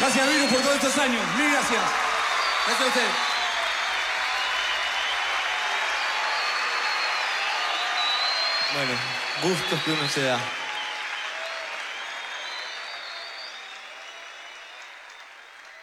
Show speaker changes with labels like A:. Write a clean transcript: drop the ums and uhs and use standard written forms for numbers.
A: Gracias, Virus, por todos estos años. Mil gracias. Gracias a usted.
B: Bueno, gustos que uno se da.